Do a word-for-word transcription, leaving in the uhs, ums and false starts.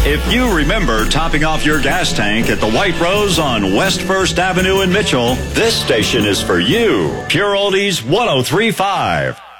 If you remember topping off your gas tank at the White Rose on West First Avenue in Mitchell, this station is for you. Pure Oldies one oh three point five.